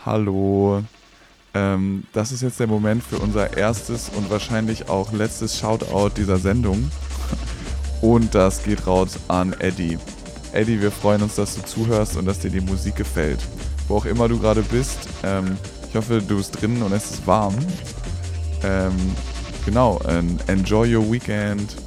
Hallo. Das ist jetzt der Moment für unser erstes und wahrscheinlich auch letztes Shoutout dieser Sendung. Und das geht raus an Eddie. Eddie, wir freuen uns, dass du zuhörst und dass dir die Musik gefällt. Wo auch immer du gerade bist, ich hoffe, du bist drin und es ist warm. Genau, enjoy your weekend.